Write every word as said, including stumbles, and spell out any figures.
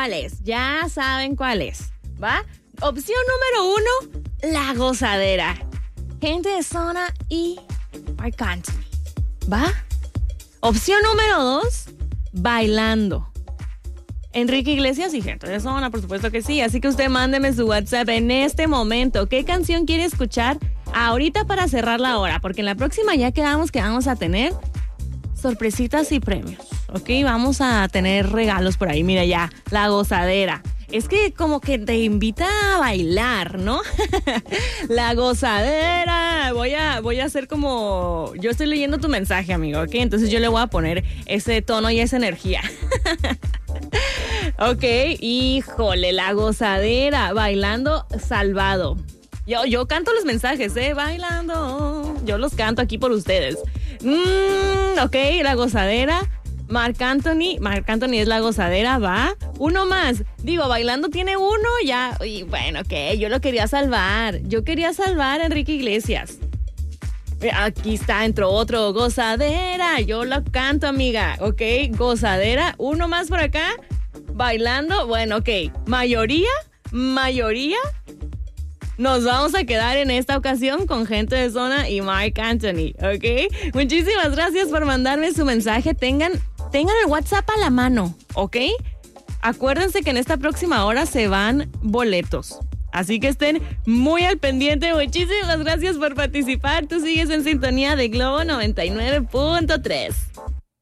cuál es, ya saben cuál es, ¿va? Opción número uno, La Gozadera. Gente de Zona y Marc Anthony, ¿va? Opción número dos, Bailando. Enrique Iglesias y Gente de Zona, por supuesto que sí. Así que usted mándeme su WhatsApp en este momento. ¿Qué canción quiere escuchar ahorita para cerrar la hora? Porque en la próxima ya quedamos que vamos a tener sorpresitas y premios, ¿ok? Vamos a tener regalos por ahí. Mira ya, La Gozadera. Es que como que te invita a bailar, ¿no? La Gozadera. Voy a, voy a hacer como... Yo estoy leyendo tu mensaje, amigo, ¿ok? Entonces yo le voy a poner ese tono y esa energía. Ok, híjole, La Gozadera, Bailando Salvado. Yo, yo canto los mensajes, ¿eh? Bailando. Yo los canto aquí por ustedes. Mm, ok, La Gozadera. Marc Anthony. Marc Anthony es La Gozadera, ¿va? Uno más. Digo, Bailando tiene uno, ya. Y bueno, ok, yo lo quería salvar. Yo quería salvar a Enrique Iglesias. Aquí está, entró otro. Gozadera. Yo lo canto, amiga. Ok, Gozadera. Uno más por acá. Bailando. Bueno, ok. Mayoría. Mayoría. Nos vamos a quedar en esta ocasión con Gente de Zona y Marc Anthony, ¿ok? Muchísimas gracias por mandarme su mensaje. Tengan, tengan el WhatsApp a la mano, ¿ok? Acuérdense que en esta próxima hora se van boletos. Así que estén muy al pendiente. Muchísimas gracias por participar. Tú sigues en sintonía de Globo noventa y nueve punto tres.